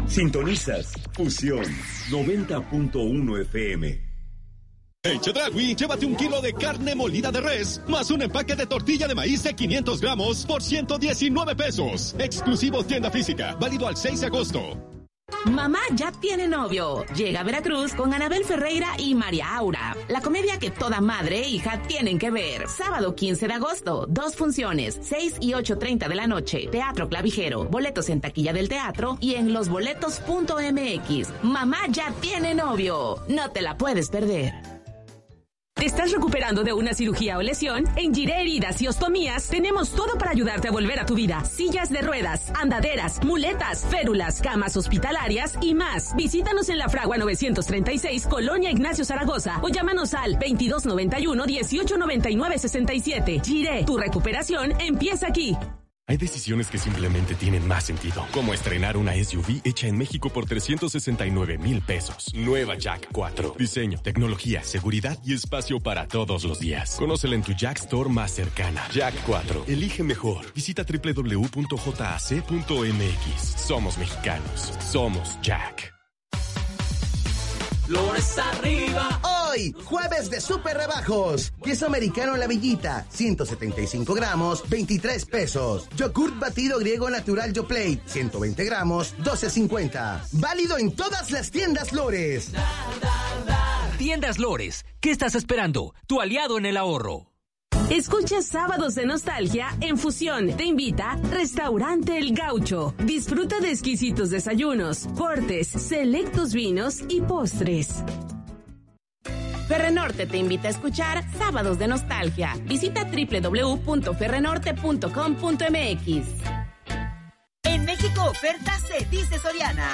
Sintonizas Fusión 90.1 FM. En Chedraui, llévate 1 kilo de carne molida de res, más un empaque de tortilla de maíz de 500 gramos por 119 pesos. Exclusivo tienda física, válido al 6 de agosto. Mamá ya tiene novio. Llega a Veracruz con Anabel Ferreira y María Aura. La comedia que toda madre e hija tienen que ver. Sábado 15 de agosto, 2 funciones, 6 y 8:30 de la noche. Teatro Clavijero. Boletos en taquilla del teatro y en losboletos.mx. Mamá ya tiene novio. No te la puedes perder. ¿Te estás recuperando de una cirugía o lesión? En Giré Heridas y Ostomías tenemos todo para ayudarte a volver a tu vida. Sillas de ruedas, andaderas, muletas, férulas, camas hospitalarias y más. Visítanos en La Fragua 936, Colonia Ignacio Zaragoza, o llámanos al 2291-1899-67. Giré, tu recuperación empieza aquí. Hay decisiones que simplemente tienen más sentido, como estrenar una SUV hecha en México por 369,000 pesos. Nueva Jack 4. Diseño, tecnología, seguridad y espacio para todos los días. Conócela en tu Jack Store más cercana. Jack 4. Elige mejor. Visita www.jac.mx. Somos mexicanos. Somos Jack. Flores arriba. Hoy, jueves de super rebajos. Queso americano La Villita, 175 gramos, 23 pesos. Yogurt batido griego natural Yoplait, 120 gramos, 12.50. Válido en todas las tiendas Lores. Tiendas Lores, ¿qué estás esperando? Tu aliado en el ahorro. Escucha Sábados de Nostalgia en Fusión. Te invita Restaurante El Gaucho. Disfruta de exquisitos desayunos, cortes, selectos vinos y postres. Ferrenorte te invita a escuchar Sábados de Nostalgia. Visita www.ferrenorte.com.mx. En México oferta se dice Soriana.